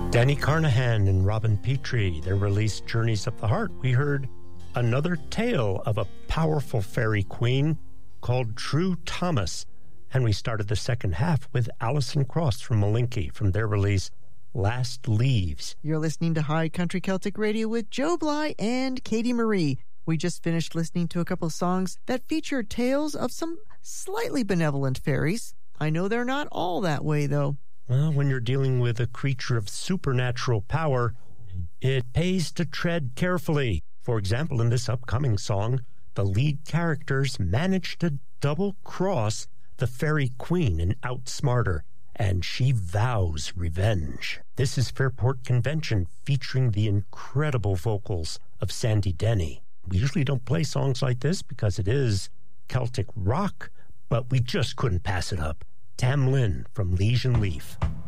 Danny Carnahan and Robin Petrie, their release Journeys of the Heart. We heard another tale of a powerful fairy queen called True Thomas. And we started the second half with Alison Cross from Malinky from their release Last Leaves. You're listening to High Country Celtic Radio with Joe Bly and Katie Marie. We just finished listening to a couple of songs that feature tales of some slightly benevolent fairies. I know they're not all that way, though. Well, when you're dealing with a creature of supernatural power, it pays to tread carefully. For example, in this upcoming song, the lead characters manage to double-cross the fairy queen and outsmart her, and she vows revenge. This is Fairport Convention, featuring the incredible vocals of Sandy Denny. We usually don't play songs like this because it is Celtic rock, but we just couldn't pass it up. Tam Lin from Liege and Leaf.